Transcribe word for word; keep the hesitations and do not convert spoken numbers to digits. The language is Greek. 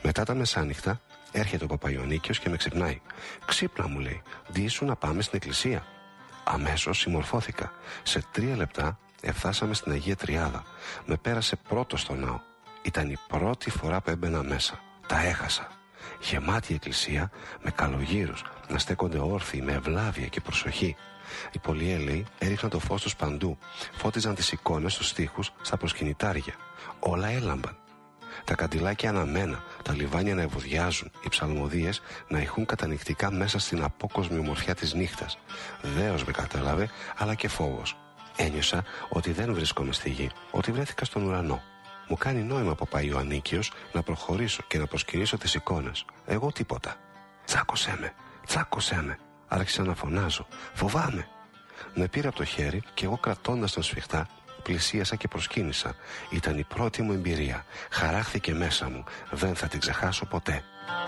Μετά τα μεσάνυχτα έρχεται ο Παπαϊωαννίκιος και με ξυπνάει. «Ξύπνα», μου λέει, «ντύσου να πάμε στην εκκλησία». Αμέσως συμμορφώθηκα. Σε τρία λεπτά εφτάσαμε στην Αγία Τριάδα. Με πέρασε πρώτο στο ναό. Ήταν η πρώτη φορά που έμπαινα μέσα. Τα έχασα. Γεμάτη εκκλησία, με καλογύρους να στέκονται όρθιοι με ευλάβεια και προσοχή. Οι πολυέλαιοι έριχναν το φως τους παντού. Φώτιζαν τις εικόνες στους τοίχους, στα προσκυνητάρια. Όλα έλαμπαν. Τα καντιλάκια αναμένα, τα λιβάνια να ευωδιάζουν, οι ψαλμοδίες να ηχούν κατανυκτικά μέσα στην απόκοσμη ομορφιά της νύχτας. Δέος με κατέλαβε, αλλά και φόβος. Ένιωσα ότι δεν βρίσκομαι στη γη, ότι βρέθηκα στον ουρανό. Μου κάνει νόημα Παπαϊωαννίκιος να προχωρήσω και να προσκυνήσω τις εικόνες. Εγώ τίποτα. «Τσάκωσέ με, τσάκωσέ με», άρχισα να φωνάζω. «Φοβάμαι». Με πήρε από το χέρι και εγώ, κρατώντας τον σφιχτά, πλησίασα και προσκύνησα. Ήταν η πρώτη μου εμπειρία. Χαράχθηκε μέσα μου. Δεν θα την ξεχάσω ποτέ.